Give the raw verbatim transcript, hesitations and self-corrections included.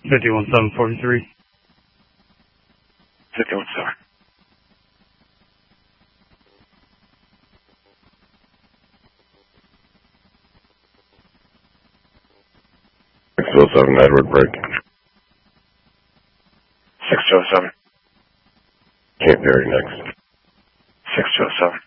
fifty-one seven forty-three. fifty-one seven. six oh seven, Edward Break. six oh seven. Cape Perry next. six oh seven.